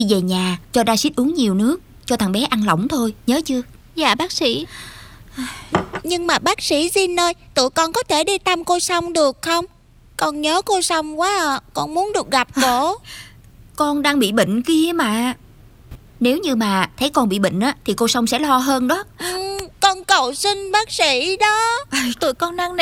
Đi về nhà cho Rashid uống nhiều nước, cho thằng bé ăn lỏng thôi, nhớ chưa? Dạ bác sĩ. Nhưng mà bác sĩ Jin ơi, tụi con có thể đi thăm cô Song được không? Con nhớ cô Song quá à, con muốn được gặp cổ. Con đang bị bệnh kia mà. Nếu như mà thấy con bị bệnh á thì cô Song sẽ lo hơn đó. Con cầu xin bác sĩ đó. Tụi con năn nỉ